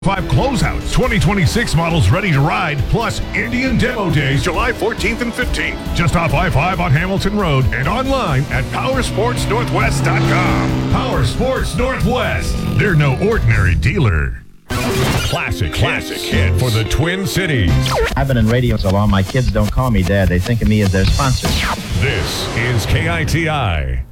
5 closeouts, 2026 models ready to ride, plus Indian Demo Days July 14th and 15th. Just off I-5 on Hamilton Road and online at powersportsnorthwest.com. Power Sports Northwest. They're no ordinary dealer. Classic hit for the Twin Cities. I've been in radio so long, my kids don't call me Dad. They think of me as their sponsor. This is KITI.